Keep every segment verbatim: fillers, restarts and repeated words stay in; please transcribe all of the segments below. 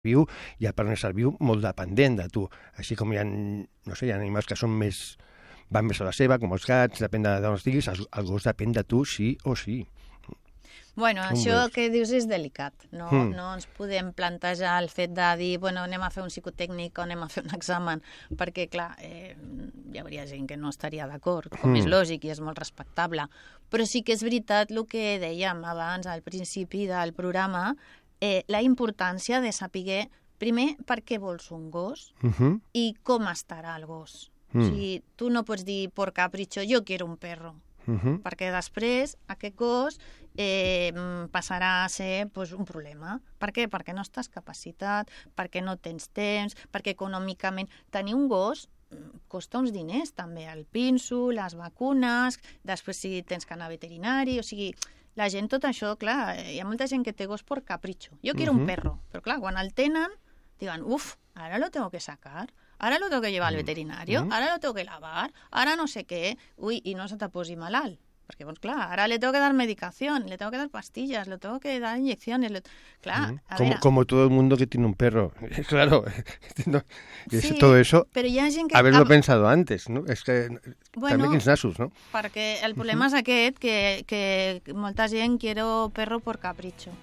viu i el perro ésser viu molt dependent de tu. Així com hi ha, no sé, hi ha animals que són més, van més a la seva, com els gats, depèn d'on estiguis, el, el gos depèn de tu sí o sí. Bueno, Com això veus? que dius és delicat. No, Mm. no ens podem plantejar el fet de dir, bueno, anem a fer un psicotècnic o anem a fer un examen, perquè, clar, eh, hi hauria gent que no estaria d'acord, com Mm. és lògic i és molt respectable. Però sí que és veritat el que dèiem abans, al principi del programa, eh, la importància de saber, primer, per què vols un gos Uh -huh. i com estarà el gos. Mm. O sigui, tu no pots dir, por capricho, yo quiero un perro, Uh -huh. perquè després aquest gos eh, passarà a ser pues, un problema. Per què? Perquè no estàs capacitat, perquè no tens temps, perquè econòmicament tenir un gos costa uns diners també, el pinso, les vacunes, després si tens que anar a veterinari, o sigui, la gent tot això, clar, hi ha molta gent que té gos por capricho. Jo quiero Uh-huh. un perro, però clar, quan el tenen, diuen, uf, ahora lo tengo que sacar, ahora lo tengo que llevar al veterinario, Mm. ahora lo tengo que lavar, ahora no sé qué, uy, y no se te posi malalt. Perquè, doncs, clar, ara le tengo que dar medicación, le tengo que dar pastillas, le tengo que dar inyecciones. Le... Clar, Mm. a Como, veure... como todo el mundo que tiene un perro. Claro. No, y eso- Sí, todo eso, però hi ha gent que... haberlo Ah, pensado antes, ¿no? Es que Bueno, també quins nassos, no? perquè el problema és aquest, que, que molta gent quiero perro por capricho.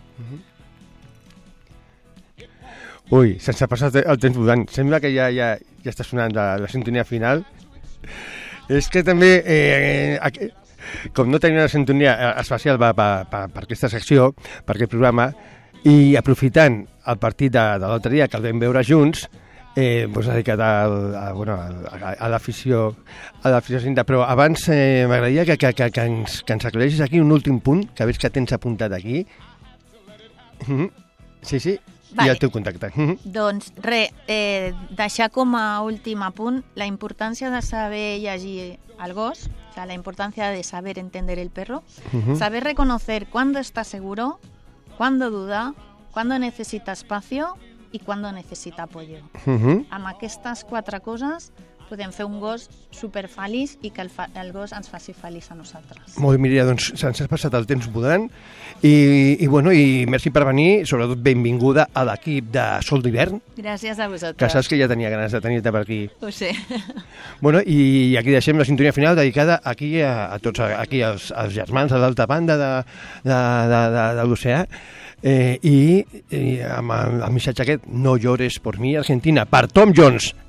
Ui, se'ns ha passat el temps volant. Sembla que ja, ja, ja està sonant la, la sintonia final. És que també, eh, aquí, com no tenim una sintonia especial per, per, per, per aquesta secció, per aquest programa, i aprofitant el partit de, de l'altre dia, que el vam veure junts, eh, doncs dedicat al, a, bueno, a, a l'afició a l'afició cinta. Però abans eh, m'agradaria que, que, que, que, ens, que ens aclareixis aquí un últim punt, que veig que tens apuntat aquí. Mm-hmm. Sí, sí. Vale. I el teu contacte. Mm-hmm. Doncs res, eh, deixar com a últim apunt la importància de saber llegir al gos, o sea, la importància de saber entender el perro, Mm-hmm. saber reconocer cuándo está seguro, cuándo duda, cuándo necesita espacio i cuándo necesita apoyo. Mm-hmm. Amb aquestes quatre coses podem fer un gos superfeliç i que el, fa, el gos ens faci feliç a nosaltres. Molt bé, Mireia, doncs se'ns ha passat el temps volant i, i, bueno, i merci per venir, sobretot benvinguda a l'equip de Sol d'Hivern, Gràcies a vosaltres. que saps que ja tenia ganes de tenir-te per aquí. Ho sé. Bueno, i aquí deixem la sintonia final dedicada aquí a, a tots, aquí als, als germans de l'alta banda de, de, de, de, de l'oceà, eh, i, i amb el, el missatge aquest, no llores por mi, Argentina, per Tom Jones.